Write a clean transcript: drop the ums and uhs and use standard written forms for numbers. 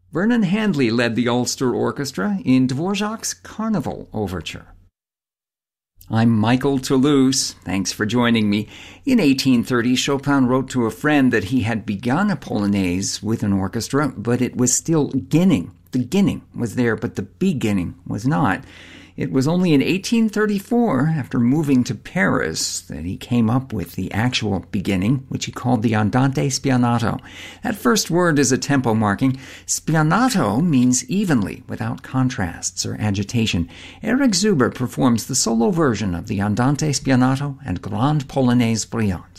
Vernon Handley led the Ulster Orchestra in Dvorak's Carnival Overture. I'm Michael Toulouse. Thanks for joining me. In 1830, Chopin wrote to a friend that he had begun a Polonaise with an orchestra, but it was still ginning. The ginning was there, but the beginning was not. It was only in 1834, after moving to Paris, that he came up with the actual beginning, which he called the Andante Spianato. That first word is a tempo marking. Spianato means evenly, without contrasts or agitation. Eric Zuber performs the solo version of the Andante Spianato and Grande Polonaise Brillante.